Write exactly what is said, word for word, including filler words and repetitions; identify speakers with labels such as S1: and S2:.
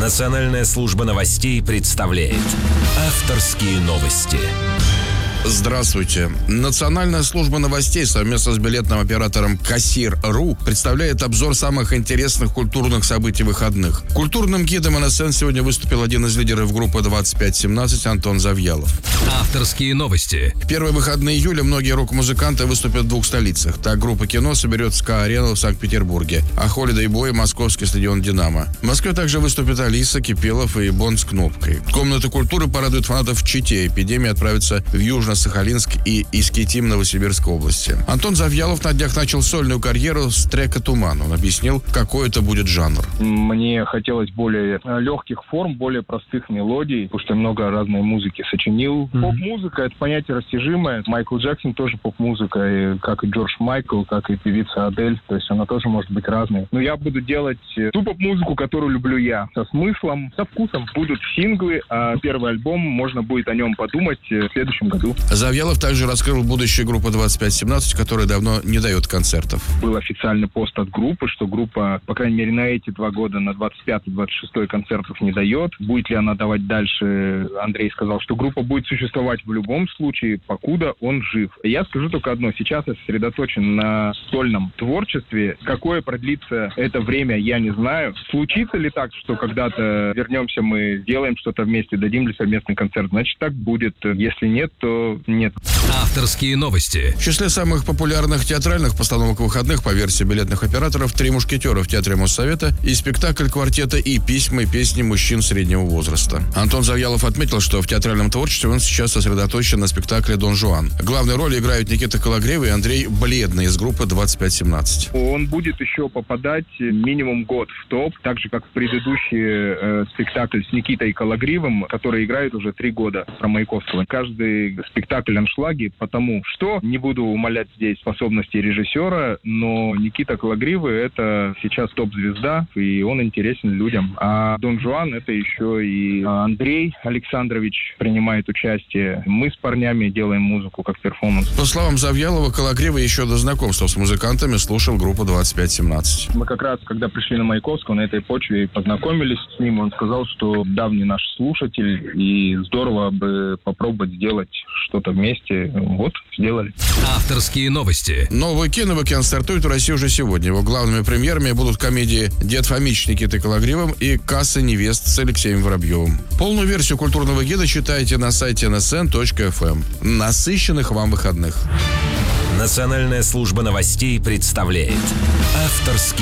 S1: Национальная служба новостей представляет авторские новости.
S2: Здравствуйте. Национальная служба новостей совместно с билетным оператором Кассир.ру представляет обзор самых интересных культурных событий выходных. Культурным гидом эн эс эн сегодня выступил один из лидеров группы двадцать пять семнадцать Антон Завьялов.
S1: Авторские новости.
S2: В первые выходные июля многие рок-музыканты выступят в двух столицах. Так, группа «Кино» соберет СКА-арену в Санкт-Петербурге, а Holiday Boy – московский стадион «Динамо». В Москве также выступят Алиса, Кипелов и Бонд с Кнопкой. Комната культуры порадует фанатов в Чите. Эпидемия отправится в Южно-Сахалинск и Искитим Новосибирской области. Антон Завьялов на днях начал сольную карьеру с трека «Туман». Он объяснил, какой это будет жанр.
S3: Мне хотелось более легких форм, более простых мелодий, потому что много разной музыки сочинил. Mm-hmm. Поп-музыка — это понятие растяжимое. Майкл Джексон тоже поп-музыка, и как и Джордж Майкл, как и певица Адель. То есть она тоже может быть разной. Но я буду делать ту поп-музыку, которую люблю я. Со смыслом, со вкусом. Будут синглы, а первый альбом, можно будет о нем подумать в следующем году.
S2: Завьялов также раскрыл будущее группы двадцать пять семнадцать, которая давно не дает концертов.
S3: Был официальный пост от группы, что группа, по крайней мере, на эти два года, на двадцать пятый — двадцать шестой концертов не дает. Будет ли она давать дальше? Андрей сказал, что группа будет существовать в любом случае, покуда он жив. Я скажу только одно. Сейчас я сосредоточен на сольном творчестве. Какое продлится это время, я не знаю. Случится ли так, что когда-то вернемся мы, сделаем что-то вместе, дадим ли совместный концерт? Значит, так будет. Если нет, то нет.
S1: Авторские новости.
S2: В числе самых популярных театральных постановок выходных по версии билетных операторов «Три мушкетера» в Театре Моссовета и спектакль квартета «И письма и песни мужчин среднего возраста». Антон Завьялов отметил, что в театральном творчестве он сейчас сосредоточен на спектакле «Дон Жуан». Главные роли играют Никита Кологрев и Андрей Бледный из группы двадцать пять семнадцать.
S3: Он будет еще попадать минимум год в топ, так же, как в предыдущий э, спектакль с Никитой Кологривым, который играет уже три года, про Маяковского. Каждый спектакль аншлаги, потому что, не буду умалять здесь способности режиссера, но Никита Кологривый — это сейчас топ-звезда, и он интересен людям. А Дон Жуан — это еще и Андрей Александрович принимает участие. Мы с парнями делаем музыку как перформанс.
S2: По словам Завьялова, Кологрива еще до знакомства с музыкантами слушал группу двадцать пять семнадцать.
S3: Мы как раз, когда пришли на Маяковского, на этой почве познакомились с ним. Он сказал, что давний наш слушатель, и здорово бы попробовать сделать что-то вместе. Вот, сделали.
S1: Авторские новости.
S2: Новый киновикенд стартует в России уже сегодня. Его главными премьерами будут комедии «Дед Фомич» с Никитой Кологривым и «Касса невест» с Алексеем Воробьевым. Полную версию культурного гида читайте на сайте эн эс эн точка эф эм. Насыщенных вам выходных.
S1: Национальная служба новостей представляет авторские